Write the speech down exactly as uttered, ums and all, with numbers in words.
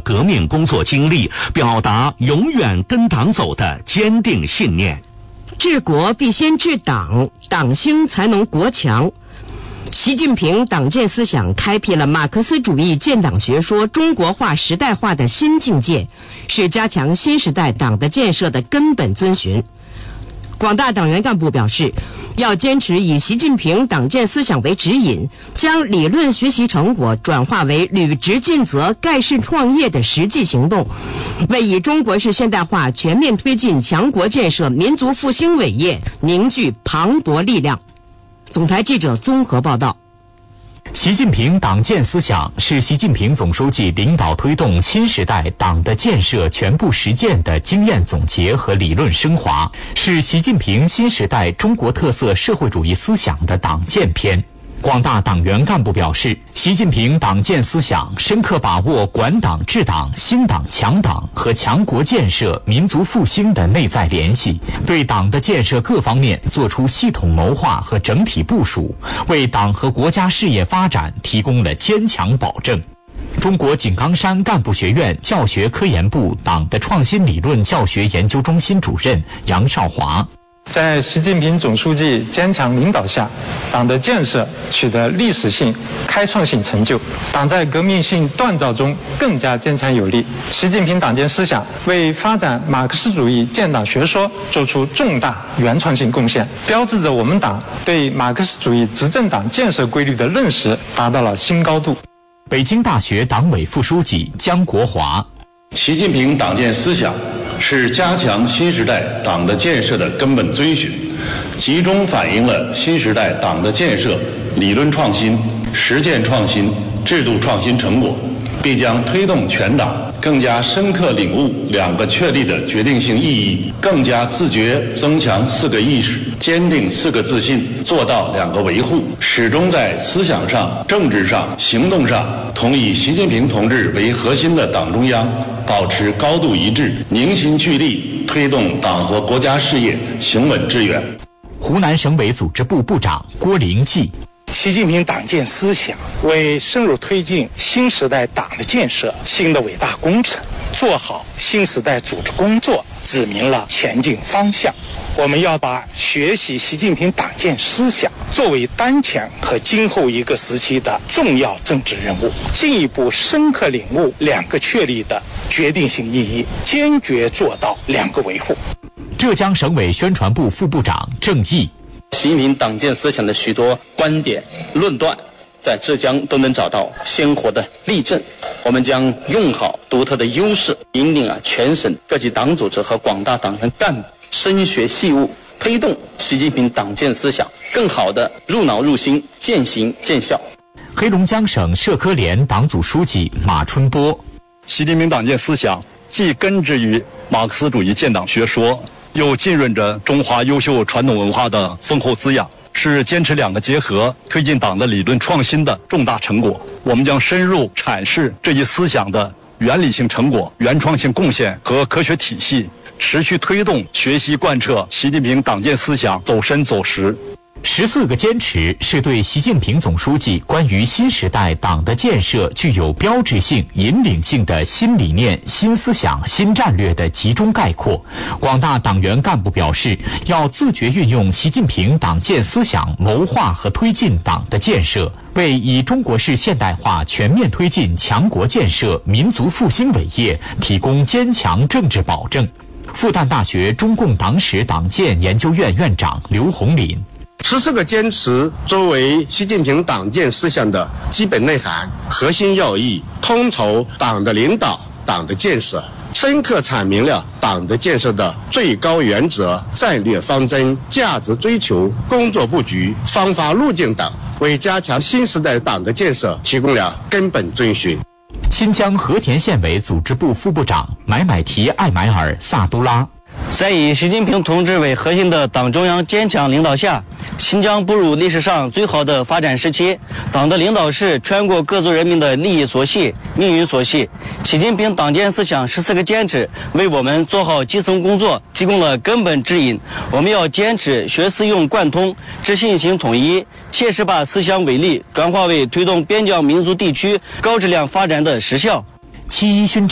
革命工作经历，表达永远跟党走的坚定信念。 治国必先治党，党兴才能国强。习近平党建思想开辟了马克思主义建党学说中国化时代化的新境界，是加强新时代党的建设的根本遵循。广大党员干部表示，要坚持以习近平党建思想为指引，将理论学习成果转化为履职尽责、盖世创业的实际行动，为以中国式现代化全面推进强国建设、民族复兴伟业凝聚磅礴力量。总台记者综合报道。 习近平党建思想是习近平总书记领导推动新时代党的建设全部实践的经验总结和理论升华，是习近平新时代中国特色社会主义思想的党建篇。广大党员干部表示，习近平党建思想深刻把握管党治党、兴党强党和强国建设、民族复兴的内在联系，对党的建设各方面作出系统谋划和整体部署，为党和国家事业发展提供了坚强保证。中国井冈山干部学院教学科研部党的创新理论教学研究中心主任杨少华， 在习近平总书记坚强领导下，党的建设取得历史性、开创性成就，党在革命性锻造中更加坚强有力。习近平党建思想为发展马克思主义建党学说做出重大原创性贡献，标志着我们党对马克思主义执政党建设规律的认识达到了新高度。 北京大学党委副书记姜国华， 习近平党建思想是加强新时代党的建设的根本遵循，集中反映了新时代党的建设理论创新、实践创新、制度创新成果，必将推动全党更加深刻领悟两个确立的决定性意义，更加自觉增强四个意识，坚定四个自信，做到两个维护，始终在思想上、政治上、行动上同以习近平同志为核心的党中央保持高度一致，凝心聚力，推动党和国家事业行稳致远。 湖南省委组织部部长郭灵济， 习近平党建思想为深入推进新时代党的建设新的伟大工程，做好新时代组织工作指明了前进方向。我们要把学习习近平党建思想作为当前和今后一个时期的重要政治任务，进一步深刻领悟两个确立的决定性意义，坚决做到两个维护。 浙江省委宣传部副部长郑毅， 习近平党建思想的许多观点论断在浙江都能找到鲜活的例证，我们将用好独特的优势，引领啊全省各级党组织和广大党员干部深学细悟，推动习近平党建思想更好地入脑入心，渐行渐效。 黑龙江省社科联党组书记马春波， 习近平党建思想既根植于马克思主义建党学说，又浸润着中华优秀传统文化的丰厚滋养，是坚持两个结合，推进党的理论创新的重大成果。我们将深入阐释这一思想的原理性成果、原创性贡献和科学体系，持续推动学习贯彻习近平党建思想走深走实。 十四个坚持是对习近平总书记关于新时代党的建设具有标志性、引领性的新理念、新思想、新战略的集中概括。广大党员干部表示，要自觉运用习近平党建思想，谋划和推进党的建设，为以中国式现代化全面推进强国建设、民族复兴伟业提供坚强政治保证。复旦大学中共党史党建研究院院长刘洪林， 十四个坚持作为习近平党建思想的基本内涵、核心要义，统筹党的领导、党的建设，深刻阐明了党的建设的最高原则、战略方针、价值追求、工作布局、方法路径等，为加强新时代党的建设提供了根本遵循。 新疆和田县委组织部副部长买买提艾买尔萨都拉， 在以习近平同志为核心的党中央坚强领导下，新疆步入历史上最好的发展时期。党的领导是全国各族人民的利益所系、命运所系。习近平党建思想十四个坚持为我们做好基层工作提供了根本指引。我们要坚持学思用贯通、知信行统一，切实把思想伟力转化为推动边疆民族地区高质量发展的实效。 七一勋